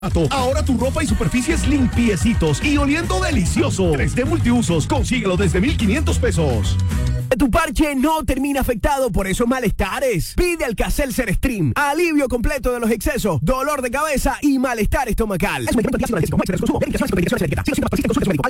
Ahora tu ropa y superficies limpiecitos y oliendo delicioso. 3D Multiusos, consíguelo desde 1,500 pesos. Tu parche no termina afectado por esos malestares. Pide Alka-Seltzer Stream. Alivio completo de los excesos, dolor de cabeza y malestar estomacal.